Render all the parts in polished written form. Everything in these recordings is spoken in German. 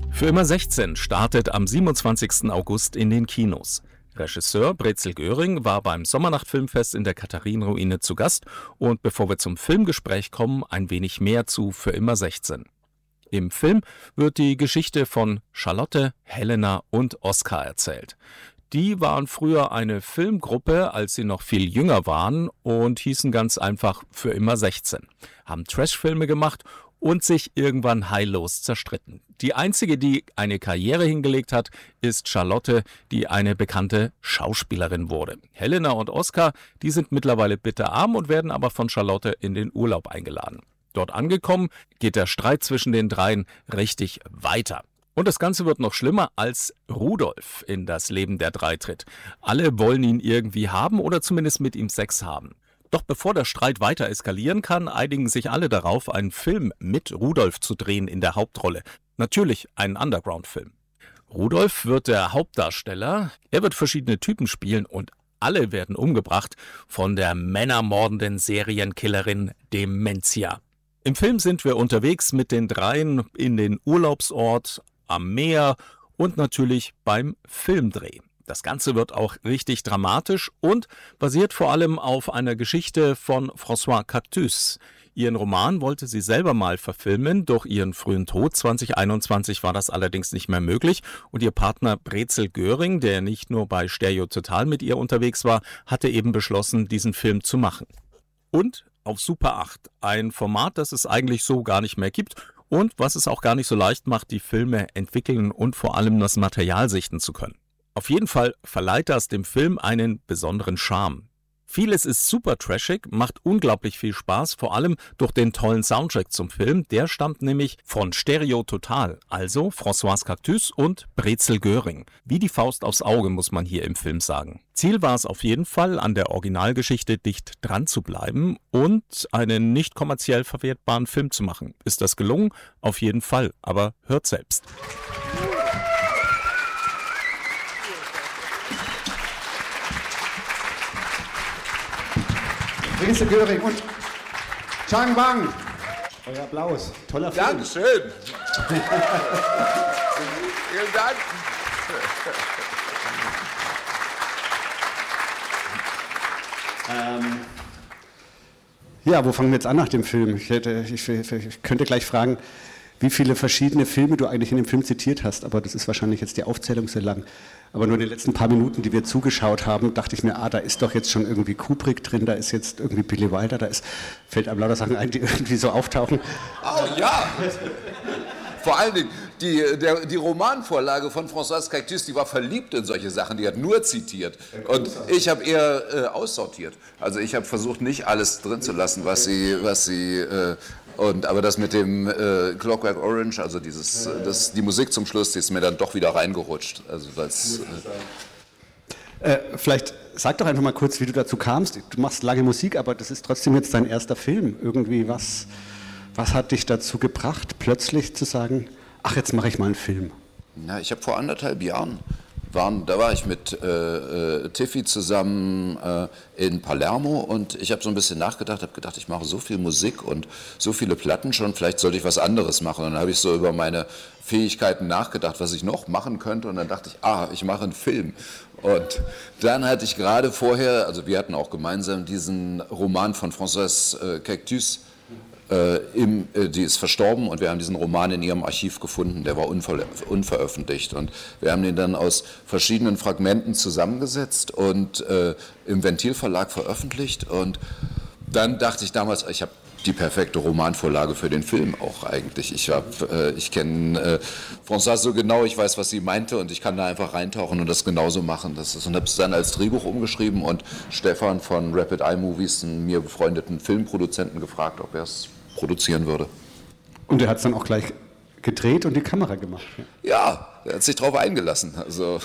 Für immer 16 startet am 27. August in den Kinos. Regisseur Brezel Göring war beim Sommernacht-Filmfest in der Katharinenruine zu Gast und bevor wir zum Filmgespräch kommen, ein wenig mehr zu Für immer 16. Im Film wird die Geschichte von Charlotte, Helena und Oskar erzählt. Die waren früher eine Filmgruppe, als sie noch viel jünger waren und hießen ganz einfach Für immer 16. Haben Trashfilme gemacht und sich irgendwann heillos zerstritten. Die einzige, die eine Karriere hingelegt hat, ist Charlotte, die eine bekannte Schauspielerin wurde. Helena und Oskar, die sind mittlerweile bitterarm und werden aber von Charlotte in den Urlaub eingeladen. Dort angekommen, geht der Streit zwischen den dreien richtig weiter. Und das Ganze wird noch schlimmer, als Rudolf in das Leben der drei tritt. Alle wollen ihn irgendwie haben oder zumindest mit ihm Sex haben. Doch bevor der Streit weiter eskalieren kann, einigen sich alle darauf, einen Film mit Rudolf zu drehen in der Hauptrolle. Natürlich einen Underground-Film. Rudolf wird der Hauptdarsteller, er wird verschiedene Typen spielen und alle werden umgebracht von der männermordenden Serienkillerin Dementia. Im Film sind wir unterwegs mit den dreien in den Urlaubsort, am Meer und natürlich beim Filmdreh. Das Ganze wird auch richtig dramatisch und basiert vor allem auf einer Geschichte von François Cactus. Ihren Roman wollte sie selber mal verfilmen, durch ihren frühen Tod 2021 war das allerdings nicht mehr möglich und ihr Partner Brezel Göring, der nicht nur bei Stereo Total mit ihr unterwegs war, hatte eben beschlossen, diesen Film zu machen. Und auf Super 8, ein Format, das es eigentlich so gar nicht mehr gibt und was es auch gar nicht so leicht macht, die Filme entwickeln und vor allem das Material sichten zu können. Auf jeden Fall verleiht das dem Film einen besonderen Charme. Vieles ist super trashig, macht unglaublich viel Spaß, vor allem durch den tollen Soundtrack zum Film. Der stammt nämlich von Stereo Total, also François Cactus und Brezel Göring. Wie die Faust aufs Auge, muss man hier im Film sagen. Ziel war es auf jeden Fall, an der Originalgeschichte dicht dran zu bleiben und einen nicht kommerziell verwertbaren Film zu machen. Ist das gelungen? Auf jeden Fall, aber hört selbst. Brezel Göring und Chang Wang. Euer Applaus. Toller Film. Dankeschön. Vielen Dank. Ja, wo fangen wir jetzt an nach dem Film? Ich könnte gleich fragen, wie viele verschiedene Filme du eigentlich in dem Film zitiert hast, aber das ist wahrscheinlich jetzt die Aufzählung so lang. Aber nur in den letzten paar Minuten, die wir zugeschaut haben, dachte ich mir, da ist doch jetzt schon irgendwie Kubrick drin, da ist jetzt irgendwie Billy Wilder, fällt einem lauter Sachen ein, die irgendwie so auftauchen. Oh ja! Vor allen Dingen, die Romanvorlage von François Cactus, die war verliebt in solche Sachen, die hat nur zitiert. Und ich habe eher aussortiert. Also ich habe versucht, nicht alles drin zu lassen, aber das mit dem Clockwork Orange, also die Musik zum Schluss, die ist mir dann doch wieder reingerutscht. Also vielleicht sag doch einfach mal kurz, wie du dazu kamst. Du machst lange Musik, aber das ist trotzdem jetzt dein erster Film. Irgendwie, was hat dich dazu gebracht, plötzlich zu sagen, ach, jetzt mache ich mal einen Film? Ja, ich habe vor 1,5 Jahren, da war ich mit Tiffy zusammen in Palermo und ich habe so ein bisschen nachgedacht, habe gedacht, ich mache so viel Musik und so viele Platten schon, vielleicht sollte ich was anderes machen. Und dann habe ich so über meine Fähigkeiten nachgedacht, was ich noch machen könnte und dann dachte ich, ich mache einen Film. Und dann hatte ich gerade vorher, also wir hatten auch gemeinsam diesen Roman von François Cactus, die ist verstorben und wir haben diesen Roman in ihrem Archiv gefunden, der war unveröffentlicht und wir haben den dann aus verschiedenen Fragmenten zusammengesetzt und im Ventilverlag veröffentlicht und dann dachte ich damals, ich habe die perfekte Romanvorlage für den Film auch eigentlich. Ich kenne François so genau, ich weiß, was sie meinte und ich kann da einfach reintauchen und das genauso machen. Und habe es dann als Drehbuch umgeschrieben und Stefan von Rapid Eye Movies, einen mir befreundeten Filmproduzenten, gefragt, ob er es produzieren würde. Und er hat es dann auch gleich gedreht und die Kamera gemacht. Ja, er hat sich darauf eingelassen. Also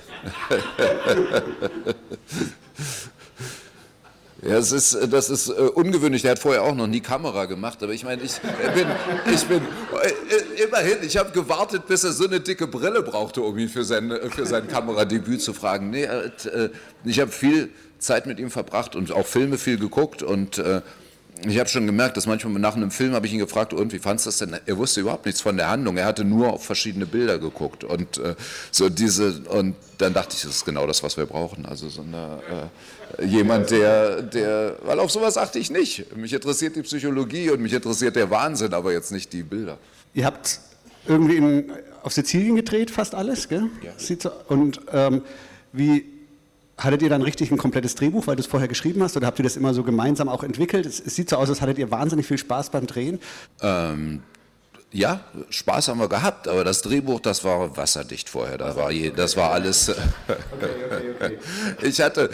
ja, das ist ungewöhnlich. Der hat vorher auch noch nie Kamera gemacht. Aber ich meine, ich bin immerhin. Ich habe gewartet, bis er so eine dicke Brille brauchte, um ihn für sein Kameradebüt zu fragen. Nee, ich habe viel Zeit mit ihm verbracht und auch Filme viel geguckt und Ich habe schon gemerkt, dass manchmal nach einem Film habe ich ihn gefragt, und wie fandest du das denn? Er wusste überhaupt nichts von der Handlung. Er hatte nur auf verschiedene Bilder geguckt und und dann dachte ich, das ist genau das, was wir brauchen. Also so jemand, der, weil auf sowas achte ich nicht. Mich interessiert die Psychologie und mich interessiert der Wahnsinn, aber jetzt nicht die Bilder. Ihr habt irgendwie auf Sizilien gedreht, fast alles, gell? Ja. Sieht so, und wie hattet ihr dann richtig ein komplettes Drehbuch, weil du es vorher geschrieben hast, oder habt ihr das immer so gemeinsam auch entwickelt? Es sieht so aus, als hattet ihr wahnsinnig viel Spaß beim Drehen. Ja, Spaß haben wir gehabt, aber das Drehbuch, das war wasserdicht vorher. Das war alles. Okay. Ich habe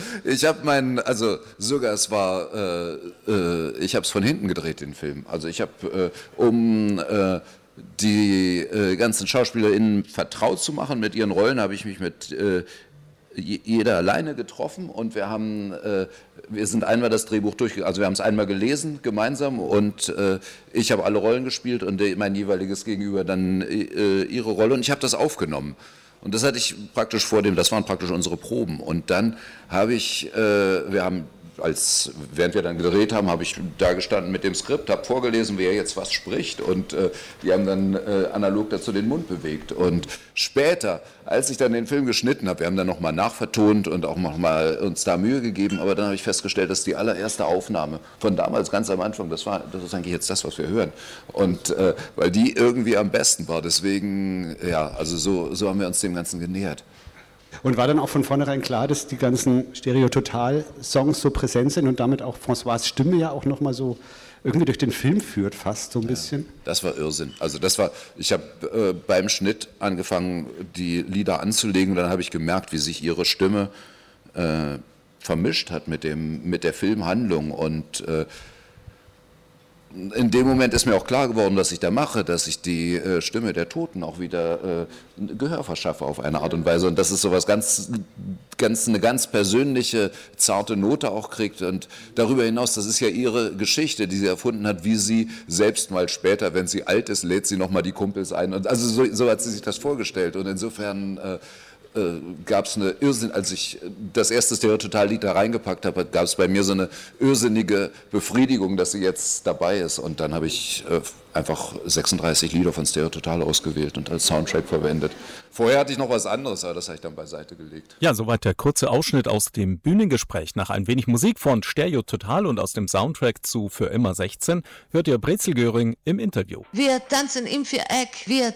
ich habe es von hinten gedreht, den Film. Also ich habe, die ganzen SchauspielerInnen vertraut zu machen mit ihren Rollen, habe ich mich mit jeder alleine getroffen, und wir sind einmal das Drehbuch also wir haben es einmal gelesen gemeinsam, und ich habe alle Rollen gespielt und mein jeweiliges Gegenüber dann ihre Rolle, und ich habe das aufgenommen. Und das hatte ich praktisch das waren praktisch unsere Proben. Und dann während wir dann gedreht haben, habe ich da gestanden mit dem Skript, habe vorgelesen, wer jetzt was spricht, und die haben dann analog dazu den Mund bewegt. Und später, als ich dann den Film geschnitten habe, wir haben dann nochmal nachvertont und auch nochmal uns da Mühe gegeben, aber dann habe ich festgestellt, dass die allererste Aufnahme von damals, ganz am Anfang, das ist eigentlich jetzt das, was wir hören. Und weil die irgendwie am besten war, deswegen, ja, also so haben wir uns dem Ganzen genähert. Und war dann auch von vornherein klar, dass die ganzen Stereo-Total-Songs so präsent sind und damit auch François' Stimme ja auch nochmal so irgendwie durch den Film führt, fast so ein bisschen? Das war Irrsinn. Also ich habe beim Schnitt angefangen, die Lieder anzulegen, und dann habe ich gemerkt, wie sich ihre Stimme vermischt hat mit der Filmhandlung, und in dem Moment ist mir auch klar geworden, was ich da mache, dass ich die Stimme der Toten auch wieder Gehör verschaffe auf eine Art und Weise, und dass es so was eine ganz persönliche, zarte Note auch kriegt. Und darüber hinaus, das ist ja ihre Geschichte, die sie erfunden hat, wie sie selbst mal später, wenn sie alt ist, lädt sie nochmal die Kumpels ein. Und also so hat sie sich das vorgestellt, und insofern gab es eine Irrsinn, als ich das erste Stereo-Total-Lied da reingepackt habe, gab es bei mir so eine irrsinnige Befriedigung, dass sie jetzt dabei ist. Und dann habe ich einfach 36 Lieder von Stereo-Total ausgewählt und als Soundtrack verwendet. Vorher hatte ich noch was anderes, aber das habe ich dann beiseite gelegt. Ja, soweit der kurze Ausschnitt aus dem Bühnengespräch. Nach ein wenig Musik von Stereo-Total und aus dem Soundtrack zu Für immer 16 hört ihr Brezel Göring im Interview. Wir tanzen im Viereck, wir